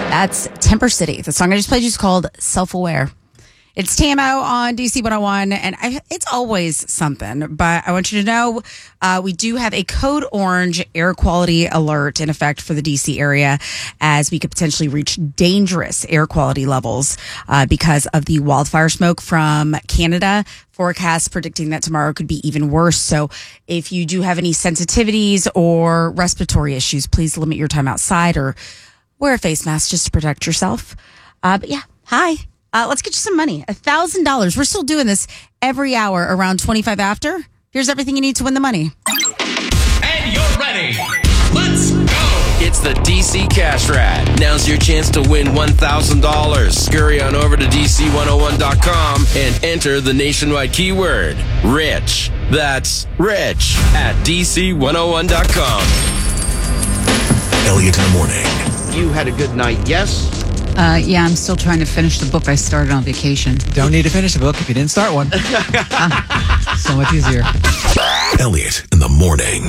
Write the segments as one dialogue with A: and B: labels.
A: That's Temper City. The song I just played you is called Self-Aware. It's Tamo on DC 101, and it's always something. But I want you to know we do have a code orange air quality alert in effect for the DC area, as we could potentially reach dangerous air quality levels because of the wildfire smoke from Canada. Forecasts predicting that tomorrow could be even worse. So if you do have any sensitivities or respiratory issues, please limit your time outside or wear a face mask just to protect yourself. But yeah, hi. Let's get you some money. $1,000. We're still doing this every hour around 25 after. Here's everything you need to win the money.
B: And you're ready. Let's go.
C: It's the DC Cash Rat. Now's your chance to win $1,000. Scurry on over to DC101.com and enter the nationwide keyword, rich. That's rich at DC101.com.
D: Elliot in the morning.
E: You had a good night, yes?
F: Yeah, I'm still trying to finish the book I started on vacation.
G: Don't need to finish a book if you didn't start one. So much easier.
D: Elliot in the morning.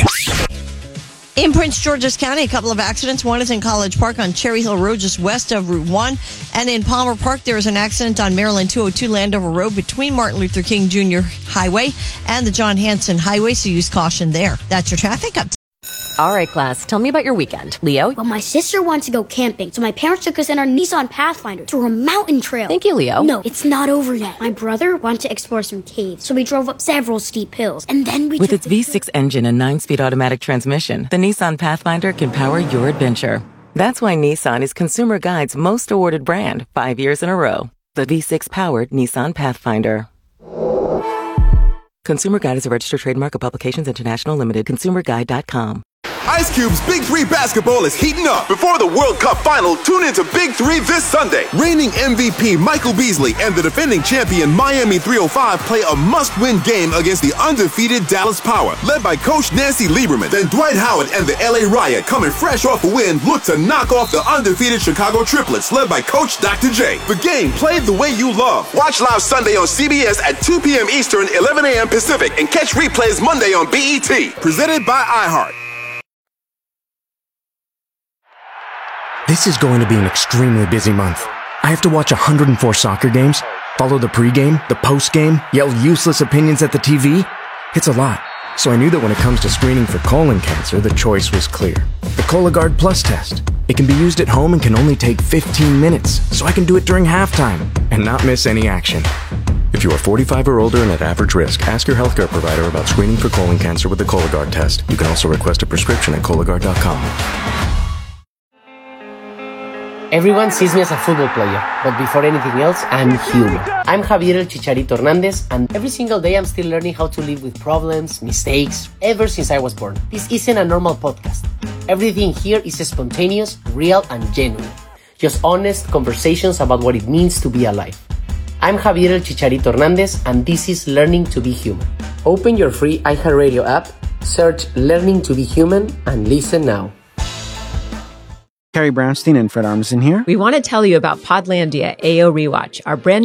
H: In Prince George's County, a couple of accidents. One is in College Park on Cherry Hill Road, just west of Route 1. And in Palmer Park, there is an accident on Maryland 202 Landover Road between Martin Luther King Jr. Highway and the John Hanson Highway, so use caution there. That's your traffic update.
I: All right, class, tell me about your weekend. Leo?
J: Well, my sister wants to go camping, so my parents took us in our Nissan Pathfinder to a mountain trail.
I: Thank you, Leo.
J: No, it's not over yet. My brother wanted to explore some caves, so we drove up several steep hills, and then we
K: With its V6 engine and 9-speed automatic transmission, the Nissan Pathfinder can power your adventure. That's why Nissan is Consumer Guide's most awarded brand 5 years in a row. The V6-powered Nissan Pathfinder. Consumer Guide is a registered trademark of Publications International Limited. ConsumerGuide.com.
L: Ice Cube's Big 3 basketball is heating up. Before the World Cup final, tune into Big 3 this Sunday. Reigning MVP Michael Beasley and the defending champion Miami 305 play a must-win game against the undefeated Dallas Power, led by Coach Nancy Lieberman. Then Dwight Howard and the LA Riot, coming fresh off a win, look to knock off the undefeated Chicago Triplets, led by Coach Dr. J. The game played the way you love. Watch live Sunday on CBS at 2 p.m. Eastern, 11 a.m. Pacific, and catch replays Monday on BET. Presented by iHeart.
M: This is going to be an extremely busy month. I have to watch 104 soccer games, follow the pregame, the postgame, yell useless opinions at the TV. It's a lot. So I knew that when it comes to screening for colon cancer, the choice was clear. The Cologuard Plus test. It can be used at home and can only take 15 minutes, so I can do it during halftime and not miss any action. If you are 45 or older and at average risk, ask your healthcare provider about screening for colon cancer with the Cologuard test. You can also request a prescription at Cologuard.com.
N: Everyone sees me as a football player, but before anything else, I'm human. I'm Javier El Chicharito Hernandez, and every single day I'm still learning how to live with problems, mistakes, ever since I was born. This isn't a normal podcast. Everything here is spontaneous, real, and genuine. Just honest conversations about what it means to be alive. I'm Javier El Chicharito Hernandez, and this is Learning to be Human. Open your free iHeartRadio app, search Learning to be Human, and listen now.
O: Carrie Brownstein and Fred Armisen here.
P: We want to tell you about Podlandia AO Rewatch, our brand new